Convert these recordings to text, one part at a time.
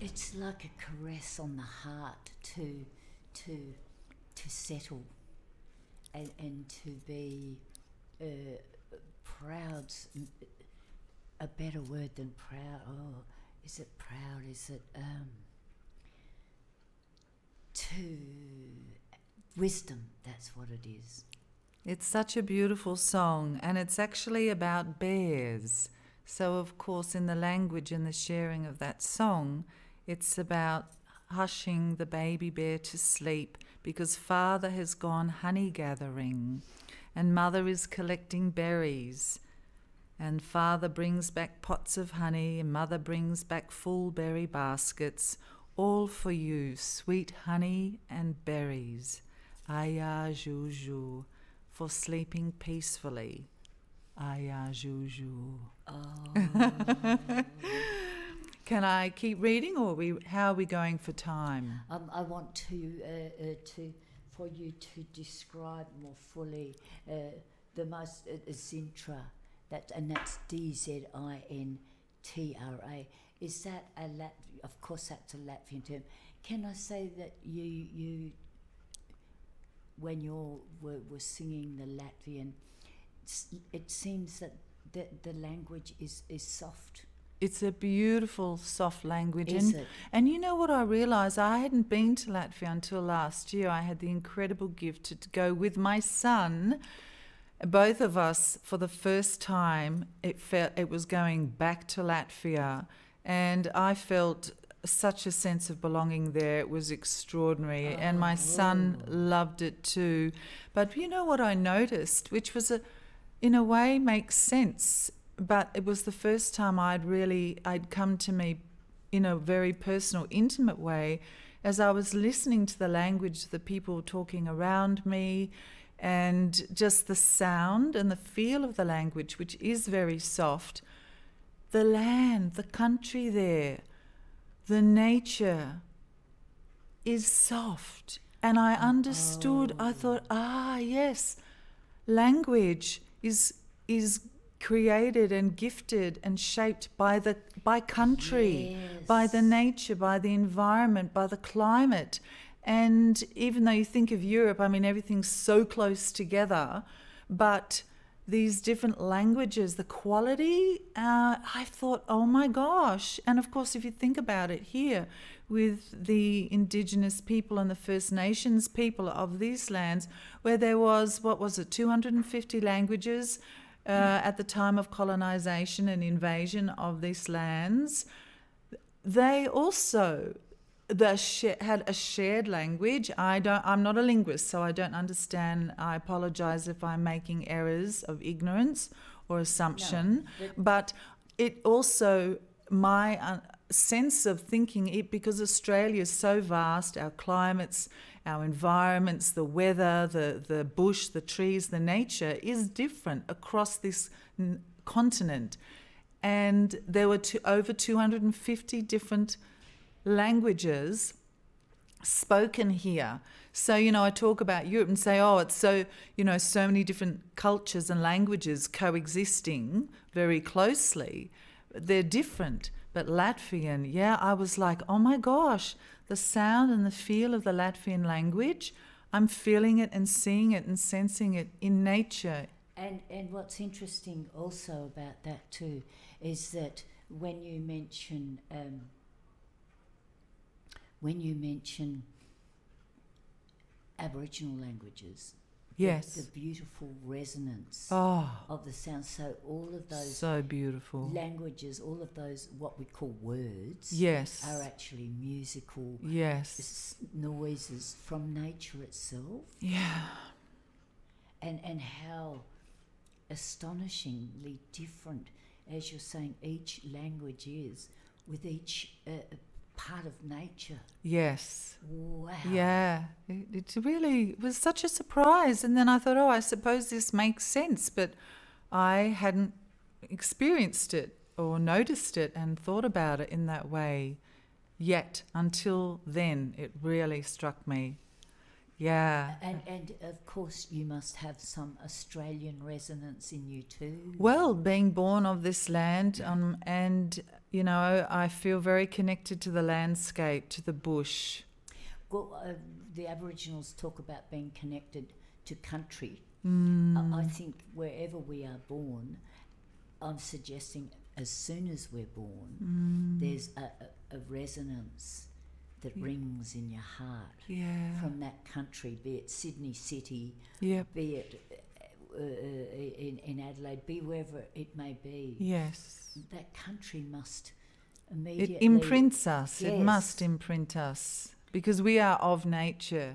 It's like a caress on the heart to settle and to be proud. A better word than proud. Oh, is it proud? Is it to wisdom? That's what it is. It's such a beautiful song, and it's actually about bears. So, of course, in the language and the sharing of that song, it's about hushing the baby bear to sleep because father has gone honey gathering and mother is collecting berries. And father brings back pots of honey and mother brings back full berry baskets, all for you, sweet honey and berries. Aya Juju, for sleeping peacefully. Aya Juju. Oh. Can I keep reading, or how are we going for time? I want to for you to describe more fully the most Zintra, and that's DZINTRA. Is that a of course that's a Latvian term. Can I say that you when you were singing the Latvian, it seems that the language is soft. It's a beautiful, soft language. Is it? And you know what I realised? I hadn't been to Latvia until last year. I had the incredible gift to go with my son. Both of us, for the first time, it was going back to Latvia. And I felt such a sense of belonging there. It was extraordinary. And my son loved it too. But you know what I noticed, which was in a way makes sense. But it was the first time I'd come to me in a very personal, intimate way as I was listening to the language, the people talking around me, and just the sound and the feel of the language, which is very soft. The land, the country there, the nature is soft. And I understood, I thought, yes, language is created and gifted and shaped by country, yes, by the nature, by the environment, by the climate. And even though you think of Europe, I mean, everything's so close together, but these different languages, the quality, I thought, oh my gosh. And of course, if you think about it here with the Indigenous people and the First Nations people of these lands, where there was, 250 languages at the time of colonization and invasion of these lands. They also had a shared language. I'm not a linguist, so I don't understand. I apologize if I'm making errors of ignorance or assumption. No, but it also, my sense of thinking it, because Australia is so vast, our climates, our environments, the weather, the bush, the trees, the nature is different across this continent. And there were over 250 different languages spoken here. So, I talk about Europe and say, it's so, so many different cultures and languages coexisting very closely. They're different. But Latvian, I was like, oh my gosh, the sound and the feel of the Latvian language, I'm feeling it and seeing it and sensing it in nature. And what's interesting also about that too is that when you mention Aboriginal languages, yes, the beautiful resonance of the sound. So all of those so beautiful languages, all of those what we call words, yes, are actually musical, yes, noises from nature itself. Yeah, and how astonishingly different, as you're saying, each language is with each part of nature. Yes. Wow. Yeah. It really was such a surprise. And then I thought, I suppose this makes sense. But I hadn't experienced it or noticed it and thought about it in that way yet. Until then, it really struck me. Yeah. And of course, you must have some Australian resonance in you too. Well, being born of this land, and you know, I feel very connected to the landscape, to the bush. Well, the Aboriginals talk about being connected to country. I Mm. think wherever we are born, I'm suggesting as soon as we're born, there's a resonance that Yeah. rings in your heart Yeah. from that country, be it Sydney City, Yep. be it in Adelaide, be wherever it may be. Yes. That country must It immediately imprints us. It Yes. must imprint us because we are of nature.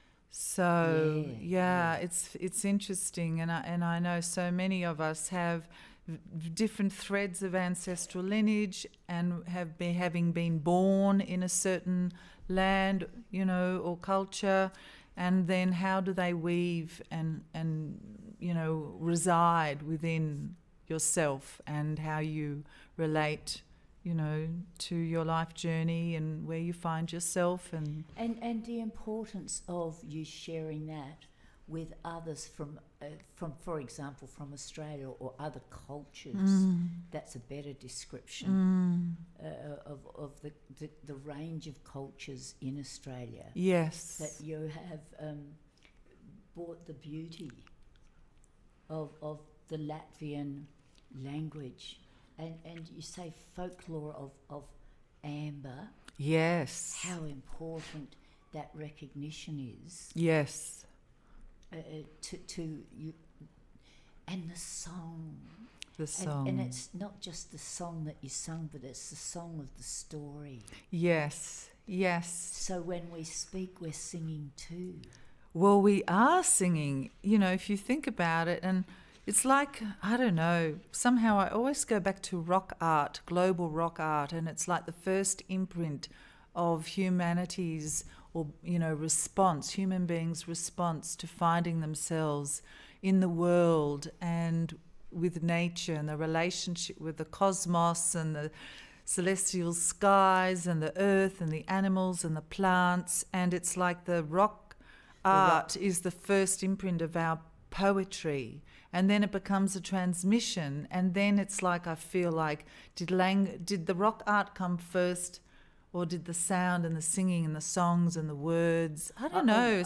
So Yeah. it's interesting, and I know so many of us have different threads of ancestral lineage and have been having been born in a certain land, you know, or culture, and then how do they weave and you know reside within yourself and how you relate, you know, to your life journey and where you find yourself And the importance of you sharing that with others from for example from Australia or other cultures. That's a better description of the range of cultures in Australia. Yes. That you have brought the beauty of the Latvian language, and you say folklore of amber. Yes. How important that recognition is Yes. to you, and the song. The song. And it's not just the song that you sung, but it's the song of the story. Yes. Yes. So when we speak, we're singing too. Well, we are singing, you know, if you think about it, and it's like, I don't know, somehow I always go back to rock art, global rock art, and it's like the first imprint of humanity's, or, you know, response, human beings' response to finding themselves in the world and with nature and the relationship with the cosmos and the celestial skies and the earth and the animals and the plants. And it's like the rock art is the first imprint of our poetry, and then it becomes a transmission, and then it's like I feel like did the rock art come first, or did the sound and the singing and the songs and the words? I don't know.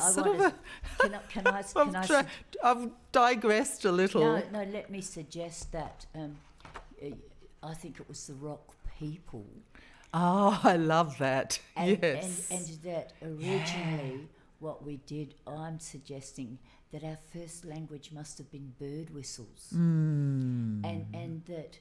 I've digressed a little. No, let me suggest that I think it was the rock people. Oh, I love that. And, yes. And that originally what we did, I'm suggesting that our first language must have been bird whistles. And that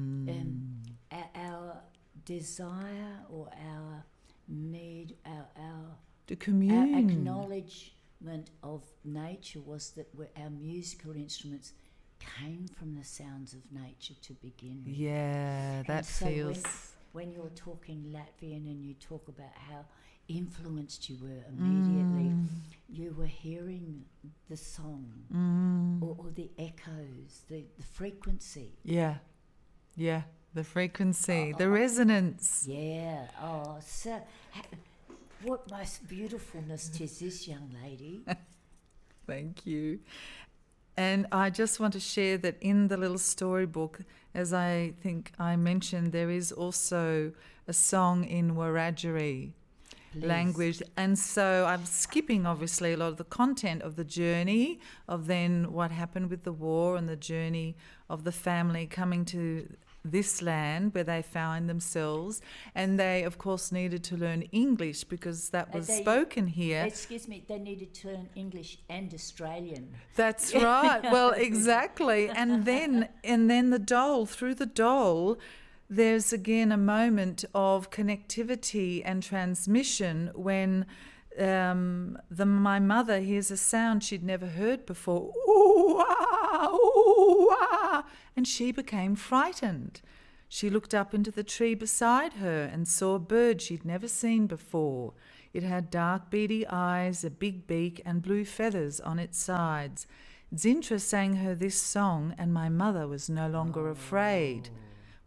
our desire or our need, to commune. our acknowledgement of nature was that our musical instruments came from the sounds of nature to begin with. Yeah, that so feels... When you're talking Latvian and you talk about how influenced you were immediately, you were hearing the song or the echoes, the frequency. Yeah, the frequency, the resonance. Yeah, so what most beautifulness 'tis this young lady. Thank you. And I just want to share that in the little storybook, as I think I mentioned, there is also a song in Wiradjuri language. And so I'm skipping, obviously, a lot of the content of the journey of then what happened with the war and the journey of the family coming to this land where they found themselves. And they, of course, needed to learn English because that was spoken here. Excuse me, they needed to learn English and Australian. That's right. Well, exactly. And then the dole, through the dole, there's again a moment of connectivity and transmission when my mother hears a sound she'd never heard before. Ooh, ah, ooh, ah, and she became frightened. She looked up into the tree beside her and saw a bird she'd never seen before. It had dark beady eyes, a big beak, and blue feathers on its sides. Zintra sang her this song, and my mother was no longer afraid.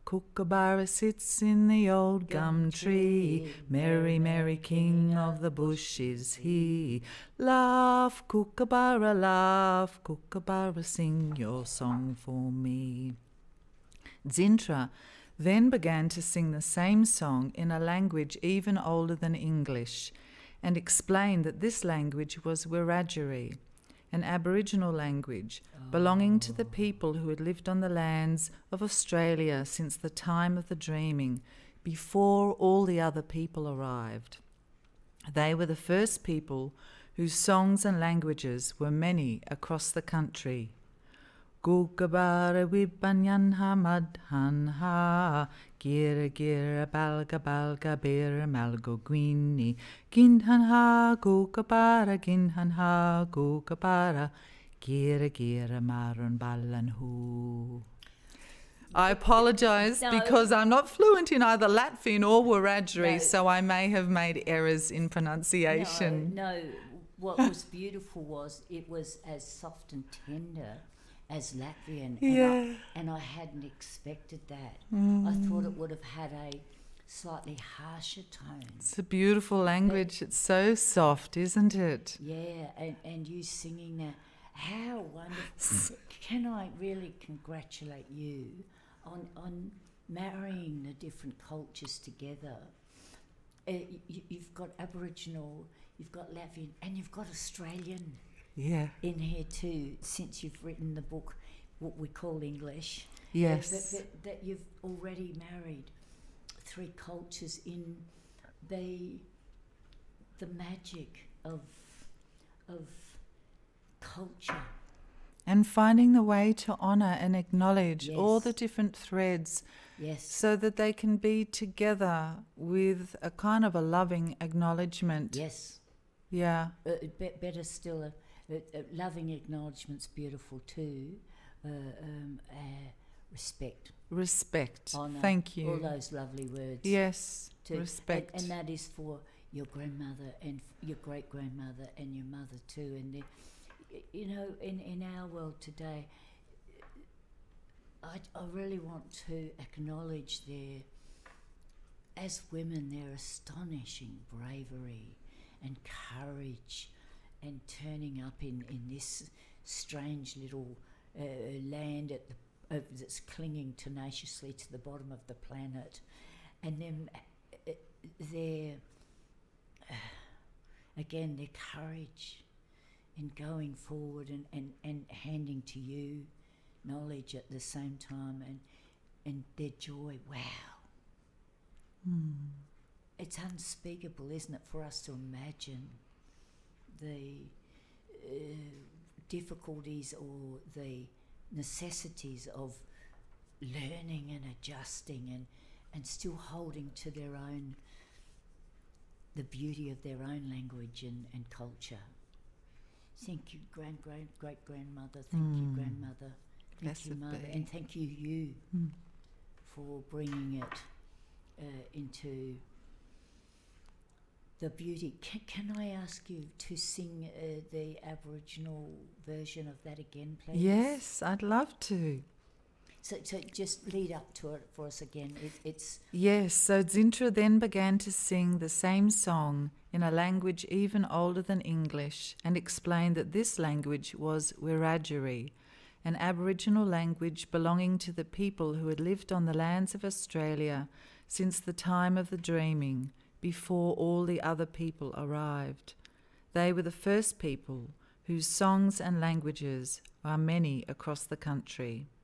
Kookaburra sits in the old gum tree. Merry, merry king of the bush is he. Laugh, Kookaburra, laugh, Kookaburra, sing your song for me. Zintra then began to sing the same song in a language even older than English, and explained that this language was Wiradjuri, an Aboriginal language belonging to the people who had lived on the lands of Australia since the time of the Dreaming, before all the other people arrived. They were the first people whose songs and languages were many across the country. Kookaburra wibbanyanha madhanha, gira gira balga balga bera malgo gwini, ginhanha kookaburra ginhanha kookaburra, gira gira marun ballanhu. I apologise because I'm not fluent in either Latvian or Wiradjuri, so I may have made errors in pronunciation. No, what was beautiful was it was as soft and tender as Latvian, and I hadn't expected that. I thought it would have had a slightly harsher tone. It's a beautiful language. It's so soft, isn't it? Yeah, and you singing that, how wonderful. Can I really congratulate you on marrying the different cultures together? You've got Aboriginal, you've got Latvian, and you've got Australian. Yeah. In here too, since you've written the book, what we call English. Yes. That you've already married three cultures in the magic of culture. And finding the way to honour and acknowledge all the different threads. Yes. So that they can be together with a kind of a loving acknowledgement. Yes. Yeah. Better still, loving acknowledgement's beautiful too. Respect. Respect. Honour. Thank you. All those lovely words. Yes. Too. Respect. And that is for your grandmother and your great grandmother and your mother too. And you know, in our world today, I really want to acknowledge as women, their astonishing bravery and courage, and turning up in this strange little land that's clinging tenaciously to the bottom of the planet, and then their courage in going forward and handing to you knowledge at the same time, and their joy. Wow. It's unspeakable, isn't it, for us to imagine the difficulties or the necessities of learning and adjusting and still holding to the beauty of their own language and culture. Thank you, great-grandmother. Thank you, grandmother. Thank you, mother. And thank you for bringing it into the beauty. Can I ask you to sing the Aboriginal version of that again, please? Yes, I'd love to. So just lead up to it for us again. It's Yes, so Zintra then began to sing the same song in a language even older than English, and explained that this language was Wiradjuri, an Aboriginal language belonging to the people who had lived on the lands of Australia since the time of the Dreaming, before all the other people arrived. They were the first people whose songs and languages are many across the country.